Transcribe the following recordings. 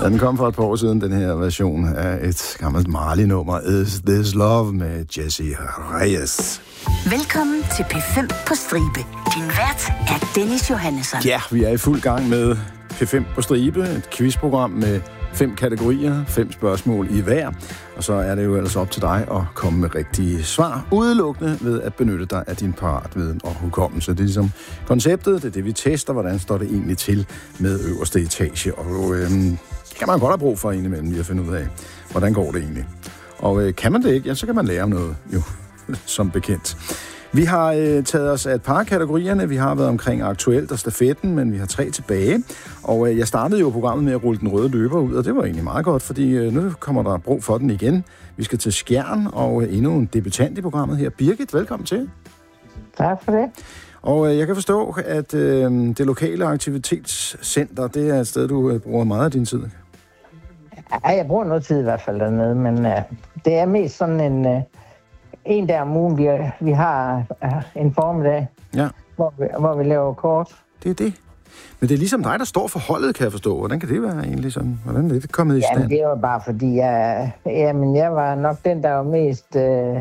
Den kom for et par år siden, den her version af et gammelt Marley-nummer, Is This Love med Jesse Reyes. Velkommen til P5 på stribe. Din vært er Dennis Johannesson. Ja, vi er i fuld gang med P5 på stribe, et quizprogram med 5 kategorier, 5 spørgsmål i hver. Og så er det jo ellers op til dig at komme med rigtige svar, udelukkende ved at benytte dig af din paratviden og hukommelse. Det er ligesom konceptet, det er det, vi tester, hvordan står det egentlig til med øverste etage. Og det kan man godt have brug for indimellem lige at finde ud af, hvordan går det egentlig. Og kan man det ikke, ja, så kan man lære om noget, jo, som bekendt. Vi har taget os af et par kategorierne. Vi har været omkring aktuelt og stafetten, men vi har 3 tilbage. Og jeg startede jo programmet med at rulle den røde løber ud, og det var egentlig meget godt, fordi nu kommer der brug for den igen. Vi skal til Skjern, og endnu en debutant i programmet her. Birgit, velkommen til. Tak for det. Og jeg kan forstå, at det lokale aktivitetscenter, det er et sted, du bruger meget af din tid. Ja, jeg bruger noget tid i hvert fald dernede, men det er mest sådan en dag om ugen, vi har en formiddag, ja, hvor vi laver kort. Det er det. Men det er ligesom dig, der står for holdet, kan jeg forstå. Hvordan kan det være egentlig sådan? Hvordan er det kommet i stand? Jamen, det er jo bare fordi, jeg var nok den, der var mest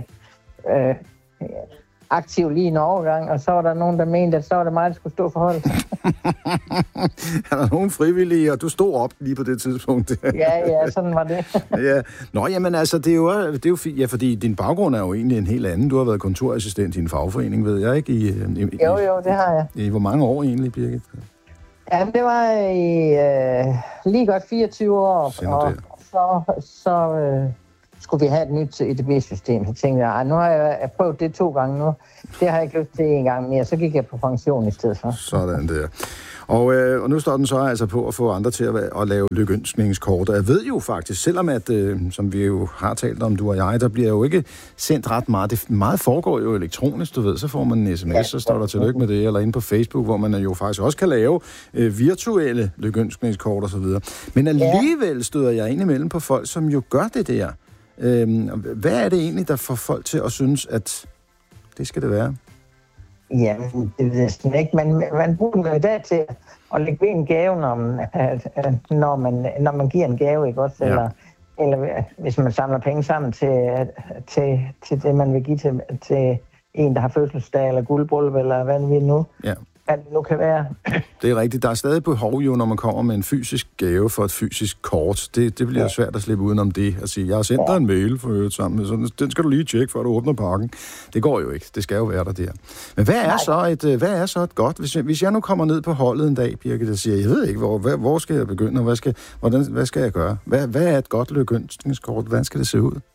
aktiv lige en overgang, og så var der nogen, der mente, at så var det mig, der skulle stå for holdet. Er der nogen frivillige, og du stod op lige på det tidspunkt? Ja, sådan var det. Ja. Nå, jamen altså, det er jo fint, ja, fordi din baggrund er jo egentlig en helt anden. Du har været kontorassistent i en fagforening, ved jeg ikke? Jo, det har jeg. I hvor mange år egentlig, Birgit? Ja, det var i lige godt 24 år, og så skulle vi have et nyt EDB-system. Så tænkte jeg, nu har jeg prøvet det 2 gange nu. Det har jeg ikke lyst til 1 gang mere. Så gik jeg på pension i stedet for. Sådan der. Og nu står den så altså på at få andre til at lave lykønskningskort. Og jeg ved jo faktisk, selvom at, som vi jo har talt om, du og jeg, der bliver jo ikke sendt ret meget. Det meget foregår jo elektronisk, du ved. Så får man en sms, så står der tillykke med det, eller inde på Facebook, hvor man jo faktisk også kan lave virtuelle lykønskningskort og så videre. Men alligevel støder jeg indimellem på folk, som jo gør det der. Hvad er det egentlig, der får folk til at synes, at det skal det være? Ja, det ved jeg ikke. Man bruger den i dag til at lægge ved en gave, når man giver en gave, ikke også? Ja. Eller hvis man samler penge sammen til det, man vil give til en, der har fødselsdag, eller guldbryllup, eller hvad det nu. Ja. Hvad det nu kan være. Det er rigtigt. Der er stadig behov jo, når man kommer med en fysisk gave for et fysisk kort. Det bliver svært at slippe udenom det og sige, jeg har sendt dig en mail for øvrigt sammen med sådan, den skal du lige tjekke, før du åbner pakken. Det går jo ikke. Det skal jo være der. Men hvad er så et godt, hvis jeg nu kommer ned på holdet en dag, Birgit, og siger, jeg ved ikke, hvor skal jeg begynde, og hvad skal jeg gøre? Hvad er et godt lykønskningskort? Hvordan skal det se ud?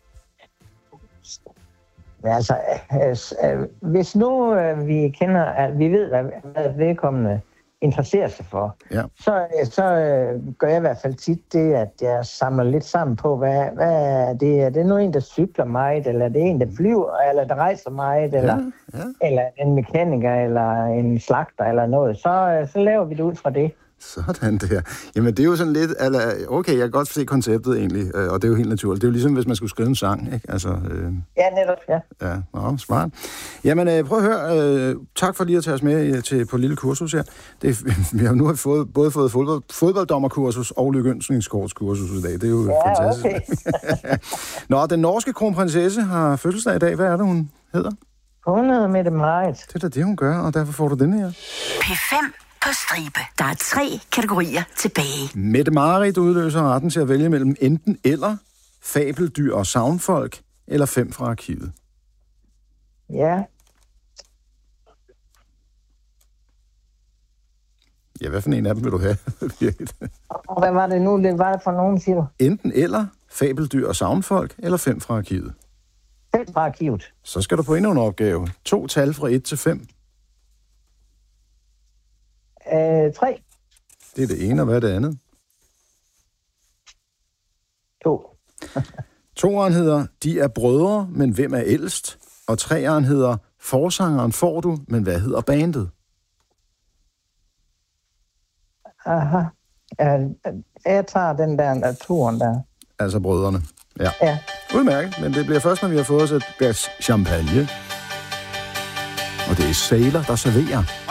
Men altså, hvis nu vi ved, hvad vedkommende interesserer sig for, så gør jeg i hvert fald tit det, at jeg samler lidt sammen på, hvad er det? Er det nu en, der cykler meget, eller er det en, der flyver, eller der rejser meget, eller en mekaniker, eller en slagter, eller noget. Så laver vi det ud fra det. Sådan der. Jamen, det er jo sådan lidt, okay, jeg kan godt se konceptet egentlig, og det er jo helt naturligt. Det er jo ligesom, hvis man skulle skrive en sang, ikke? Altså, ja, netop, ja. Ja, smart. Jamen, prøv at høre, tak for lige at tage os med på lille kursus her. Vi har nu både fået fodbolddommerkursus og lykønskningskortskursus i dag. Det er jo fantastisk. Okay. Nå, den norske kronprinsesse har fødselsdag i dag. Hvad er det, hun hedder? Hun hedder Mette-Marit. Det er da det, hun gør, og derfor får du den her. P5 på stribe. Der er 3 kategorier tilbage. Mette-Marit udløser retten til at vælge mellem enten eller, fabeldyr og savnfolk, eller 5 fra arkivet. Ja. Ja, hvad for en af dem vil du have? Og hvad var det nu? Det var det for nogen, siger du? Enten eller, fabeldyr og savnfolk, eller 5 fra arkivet. 5 fra arkivet. Så skal du på endnu en opgave. 2 tal fra 1 til 5. 3. Det er det ene, og hvad er det andet? 2. 2'eren hedder, de er brødre, men hvem er ældst? Og 3'eren hedder, forsangeren får du, men hvad hedder bandet? Aha. Jeg tager den der turen der. Altså brødrene. Ja. Udmærket, men det bliver først, når vi har fået os et glas champagne. Og det er Sailor, der serverer.